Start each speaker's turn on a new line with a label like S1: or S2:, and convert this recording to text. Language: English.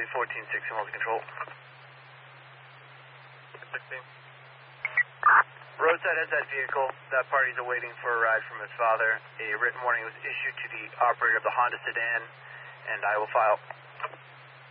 S1: Charlie 14-16, multi-control.
S2: 16.
S1: Roadside has that vehicle. That party's awaiting for a ride from his father. A written warning was issued to the operator of the Honda sedan, and I will file.